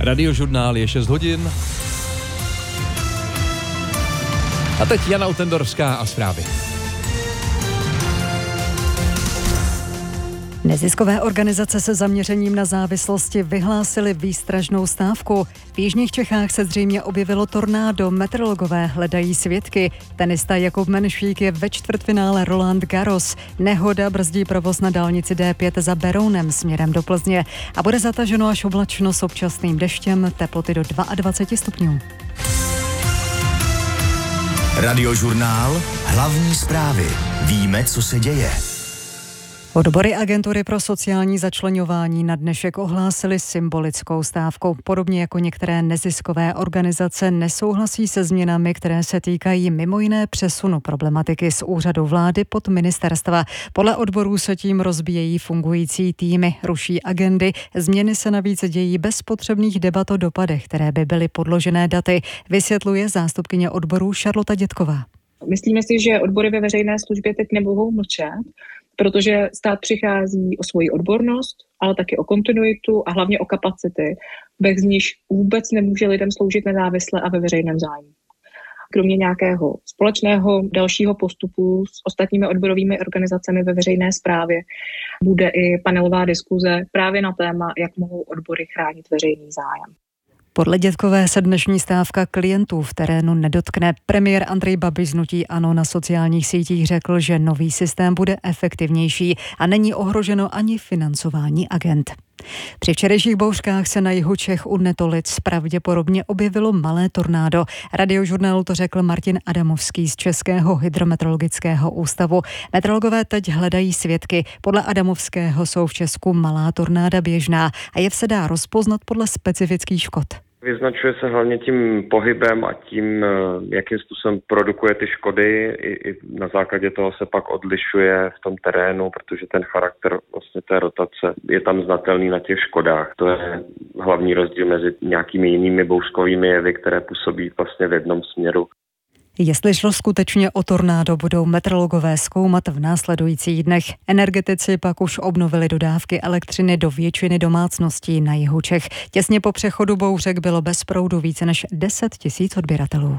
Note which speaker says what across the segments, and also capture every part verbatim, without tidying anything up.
Speaker 1: Radiožurnál je šest hodin. A teď Jana Utendorská a zprávy.
Speaker 2: Neziskové organizace se zaměřením na závislosti vyhlásily výstražnou stávku. V jižních Čechách se zřejmě objevilo tornádo, meteorologové hledají svědky. Tenista Jakub Menšík je ve čtvrtfinále Roland Garros. Nehoda brzdí provoz na dálnici D pět za Berounem směrem do Plzně a bude zataženo až oblačno s občasným deštěm, teploty do dvacet dva stupňů.
Speaker 3: Radiožurnál, hlavní zprávy. Víme, co se děje.
Speaker 2: Odbory Agentury pro sociální začleňování na dnešek ohlásily symbolickou stávku. Podobně jako některé neziskové organizace nesouhlasí se změnami, které se týkají mimo jiné přesunu problematiky z úřadu vlády pod ministerstva. Podle odborů se tím rozbíjejí fungující týmy, ruší agendy. Změny se navíc dějí bez potřebných debat o dopadech, které by byly podložené daty, vysvětluje zástupkyně odborů Šarlota Dětková.
Speaker 4: Myslíme si, že odbory ve veřejné službě teď nemohou mlčet, protože stát přichází o svoji odbornost, ale taky o kontinuitu a hlavně o kapacity, bez níž vůbec nemůže lidem sloužit nezávisle a ve veřejném zájmu. Kromě nějakého společného dalšího postupu s ostatními odborovými organizacemi ve veřejné správě bude i panelová diskuze právě na téma, jak mohou odbory chránit veřejný zájem.
Speaker 2: Podle Dětkové se dnešní stávka klientů v terénu nedotkne. Premiér Andrej Babiš z hnutí ANO na sociálních sítích řekl, že nový systém bude efektivnější a není ohroženo ani financování agent. Při včerejších bouřkách se na jihu Čech u Netolic pravděpodobně objevilo malé tornádo. Radiožurnálu to řekl Martin Adamovský z Českého hydrometeorologického ústavu. Meteorologové teď hledají svědky. Podle Adamovského jsou v Česku malá tornáda běžná a jev se dá rozpoznat podle specifických škod.
Speaker 5: Vyznačuje se hlavně tím pohybem a tím, jakým způsobem produkuje ty škody. I, i na základě toho se pak odlišuje v tom terénu, protože ten charakter vlastně té rotace je tam znatelný na těch škodách. To je hlavní rozdíl mezi nějakými jinými bouřkovými jevy, které působí vlastně v jednom směru.
Speaker 2: Jestli šlo skutečně o tornádo, budou meteorologové zkoumat v následujících dnech. Energetici pak už obnovili dodávky elektřiny do většiny domácností na jihu Čech. Těsně po přechodu bouřek bylo bez proudu více než deset tisíc odběratelů.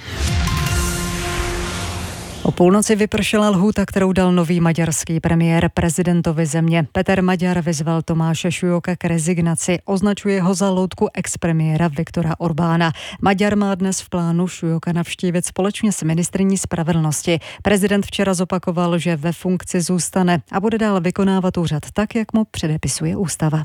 Speaker 2: O půlnoci vypršela lhůta, kterou dal nový maďarský premiér prezidentovi země. Petr Maďar vyzval Tomáše Šujoka k rezignaci. Označuje ho za loutku expremiéra Viktora Orbána. Maďar má dnes v plánu Šujoka navštívit společně s ministryní spravedlnosti. Prezident včera zopakoval, že ve funkci zůstane a bude dál vykonávat úřad tak, jak mu předepisuje ústava.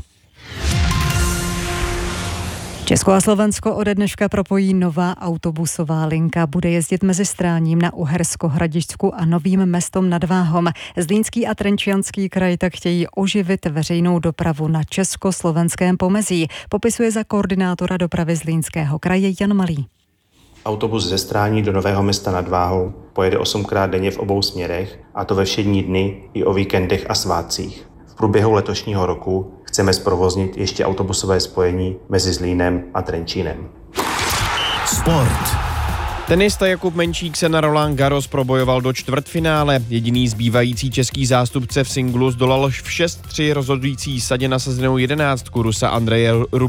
Speaker 2: Česko a Slovensko ode dneška propojí nová autobusová linka. Bude jezdit mezi Stráním na Uhersko-Hradišťsku a Novým Mestom nad Váhom. Zlínský a Trenčianský kraj tak chtějí oživit veřejnou dopravu na československém pomezí, popisuje za koordinátora dopravy Zlínského kraje Jan Malý.
Speaker 6: Autobus ze Strání do Nového Mesta nad Váhou pojede osmkrát denně v obou směrech, a to ve všední dny i o víkendech a svátcích. V průběhu letošního roku chceme zprovoznit ještě autobusové spojení mezi Zlínem a Trenčínem.
Speaker 3: Sport.
Speaker 7: Tenista Jakub Menšík se na Roland Garros probojoval do čtvrtfinále. Jediný zbývající český zástupce v singlu zdolal v šest tři rozhodující sadě nasazenou jedenáctku Rusa Andreje